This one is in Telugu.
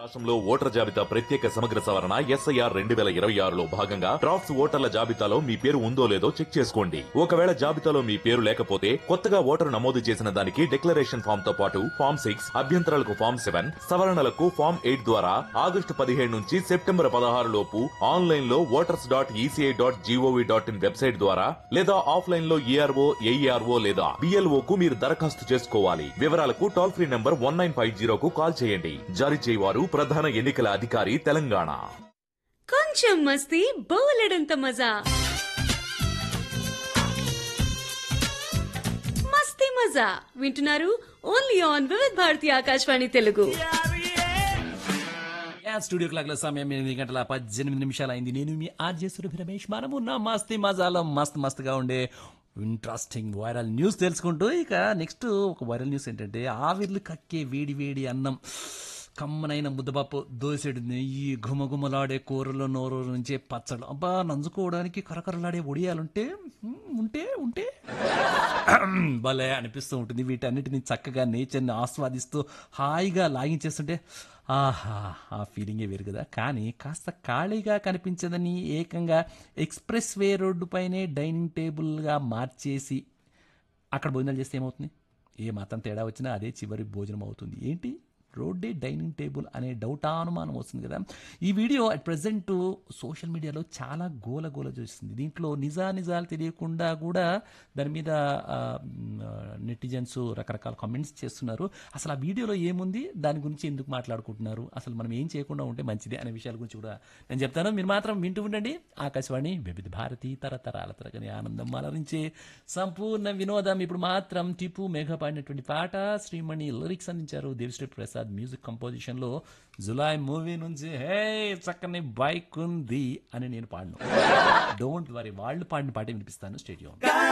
రాష్ట్రంలో ఓటర్ జాబితా ప్రత్యేక సమగ్ర సవరణ ఎస్ఐఆర్ 2026లో భాగంగా డ్రాఫ్ట్స్ ఓటర్ల జాబితాలో మీ పేరు ఉందో లేదో చెక్ చేసుకోండి. ఒకవేళ జాబితాలో మీ పేరు లేకపోతే కొత్తగా ఓటరు నమోదు చేసిన దానికి డిక్లరేషన్ ఫామ్ తో పాటు ఫామ్ 6, అభ్యంతరాలకు ఫామ్ 7, సవరణలకు ఫామ్ 8 ద్వారా ఆగస్టు 17 నుంచి సెప్టెంబర్ 16 లోపు ఆన్లైన్ లో voters.eci.gov.in వెబ్సైట్ ద్వారా లేదా ఆఫ్లైన్ లో ఏఆర్ఓ, ఏఈఆర్ఓ లేదా బిఎల్ఓ కు మీరు దరఖాస్తు చేసుకోవాలి. వివరాలకు టోల్ ఫ్రీ నంబర్ 1950కు కాల్ చేయండి. జారీ చేయవారు ప్రధాన ఎన్నికల అధికారి తెలంగాణ. కొంచెం మస్తీ బోలెడంత మజా. మస్తీ మజా వింటున్నారు ఓన్లీ ఆన్ వివిధ భారతి ఆకాశవాణి తెలుగు. స్టూడియో క్లాక్ లో సమయం 8:18 అయింది. నేను మీ ఆర్జే సురభి రమేష్. మనము నా మస్తీ మజాలో మస్తుగా ఉండే ఇంట్రెస్టింగ్ వైరల్ న్యూస్ తెలుసుకుంటూ ఇక నెక్స్ట్ ఒక వైరల్ న్యూస్ ఏంటంటే ఆవిర్లు కక్కే వేడి అన్నం, కమ్మనైన ముద్దపప్పు, దోసెడు నెయ్యి, గుమగుమలాడే కూరలో నోరు నుంచే పచ్చళ్ళు, అబ్బా నంజుకోవడానికి కరకరలాడే ఒడియాలుంటే ఉంటే భలే అనిపిస్తూ ఉంటుంది. వీటన్నిటిని చక్కగా నేచర్ని ఆస్వాదిస్తూ హాయిగా లాగించేస్తుంటే ఆహా, ఆ ఫీలింగే వేరు కదా. కానీ కాస్త ఖాళీగా కనిపించదని ఏకంగా ఎక్స్ప్రెస్ వే రోడ్డు పైనే డైనింగ్ టేబుల్గా మార్చేసి అక్కడ భోజనాలు చేస్తే ఏమవుతుంది? ఏ మాత్రం తేడా వచ్చినా అదే చివరి భోజనం అవుతుంది. ఏంటి రోడ్డే డైనింగ్ టేబుల్ అనే డౌట్ అనుమానం వస్తుంది కదా. ఈ వీడియో అట్ ప్రజెంట్ సోషల్ మీడియాలో చాలా గోల చూస్తుంది. దీంట్లో నిజాలు తెలియకుండా కూడా దాని మీద నెటిజన్స్ రకరకాల కామెంట్స్ చేస్తున్నారు. అసలు ఆ వీడియోలో ఏముంది, దాని గురించి ఎందుకు మాట్లాడుకుంటున్నారు, అసలు మనం ఏం చేయకుండా ఉంటే మంచిది అనే విషయాల గురించి కూడా నేను చెప్తాను. మీరు మాత్రం వింటూ ఉండండి ఆకాశవాణి వివిధ భారతి, తరతరాల తరగని ఆనందం అలరించే సంపూర్ణ వినోదం. ఇప్పుడు మాత్రం టిపు మేఘ పాడినటువంటి పాట, శ్రీమణి లిరిక్స్ అందించారు, దేవిశ్రీ ప్రసాద్ మ్యూజిక్ కంపోజిషన్ లో. జులై మూవీ నుంచి హే చక్కని బైక్ ఉంది అని నేను పాడను, డోంట్ వరీ, వాళ్ళు పాడిన పాటే వినిపిస్తాను. స్టేడియం.